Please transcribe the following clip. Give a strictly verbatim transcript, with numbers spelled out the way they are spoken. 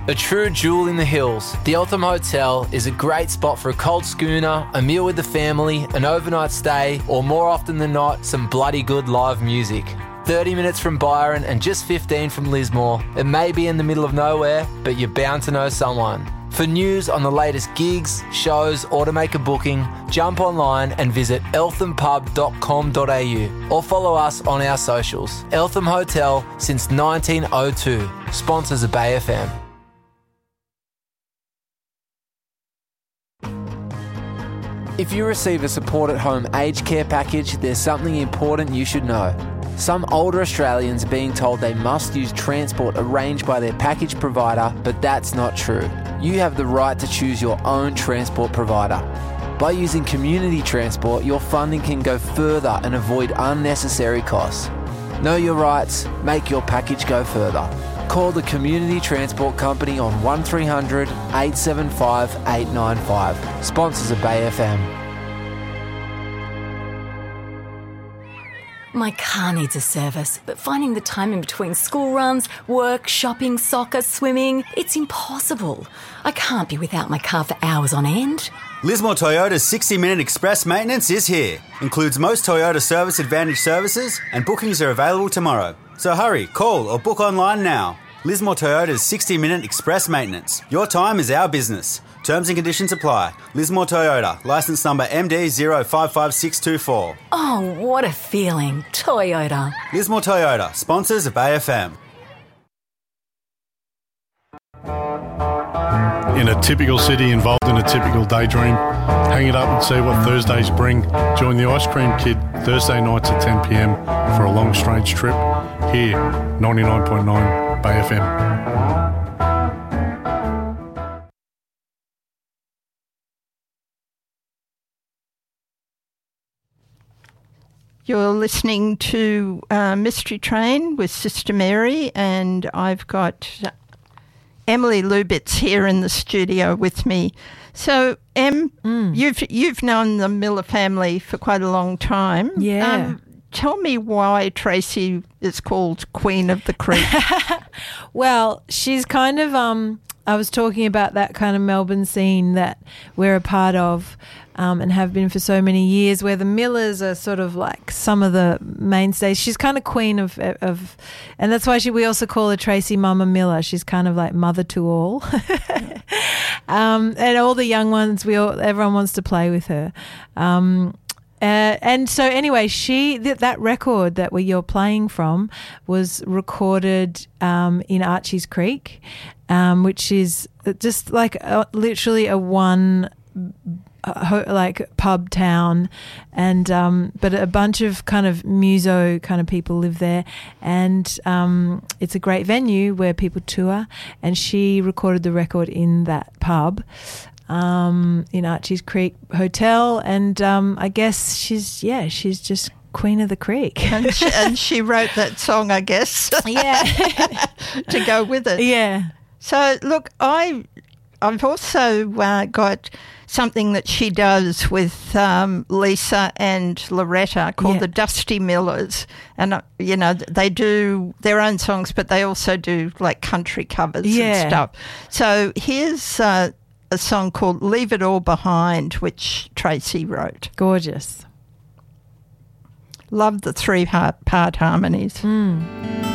A true jewel in the hills, the Eltham Hotel is a great spot for a cold schooner, a meal with the family, an overnight stay, or more often than not, some bloody good live music. thirty minutes from Byron and just fifteen from Lismore. It may be in the middle of nowhere, but you're bound to know someone. For news on the latest gigs, shows, or to make a booking, jump online and visit eltham pub dot com dot a u or follow us on our socials. Eltham Hotel since nineteen oh two. Sponsors of Bay F M. If you receive a Support at Home aged care package, there's something important you should know. Some older Australians are being told they must use transport arranged by their package provider, but that's not true. You have the right to choose your own transport provider. By using community transport, your funding can go further and avoid unnecessary costs. Know your rights, make your package go further. Call the Community Transport Company on one three hundred, eight seven five, eight nine five. Sponsors of Bay F M. My car needs a service, but finding the time in between school runs, work, shopping, soccer, swimming, it's impossible. I can't be without my car for hours on end. Lismore Toyota's sixty minute express maintenance is here. Includes most Toyota Service Advantage services, and bookings are available tomorrow. So hurry, call or book online now. Lismore Toyota's sixty minute express maintenance. Your time is our business. Terms and conditions apply. Lismore Toyota, licence number M D zero five five six two four. Oh, what a feeling. Toyota. Lismore Toyota, sponsors of Bay F M. In a typical city involved in a typical daydream, hang it up and see what Thursdays bring. Join the Ice Cream Kid Thursday nights at ten p m for a long strange trip. Here, ninety-nine point nine Bay F M. You're listening to uh, Mystery Train with Sister Mary, and I've got Emily Lubitz here in the studio with me. So, Em, mm. you've you've known the Miller family for quite a long time. Yeah. Um, tell me why Tracy is called Queen of the Creek. Well, she's kind of, um, I was talking about that kind of Melbourne scene that we're a part of. Um, and have been for so many years, where the Millers are sort of like some of the mainstays. She's kind of queen of, of and that's why she, we also call her Tracy Mama Miller. She's kind of like mother to all. um, and all the young ones, we all, everyone wants to play with her. Um, Uh, and so anyway, she th- that record that we, you're playing from was recorded um, in Archie's Creek, um, which is just like a, literally a one uh, like pub town, and um, but a bunch of kind of muso kind of people live there, and um, it's a great venue where people tour. And she recorded the record in that pub. Um, in Archie's Creek Hotel, and um, I guess she's yeah she's just Queen of the Creek. and, she, and she wrote that song, I guess. Yeah. To go with it. Yeah. So look, I I've also uh, got something that she does with um, Lisa and Loretta called yeah. the Dusty Millers, and uh, you know they do their own songs, but they also do like country covers yeah. and stuff. So here's Uh, a song called Leave It All Behind, which Tracy wrote. Gorgeous. Love the three part harmonies. Mm.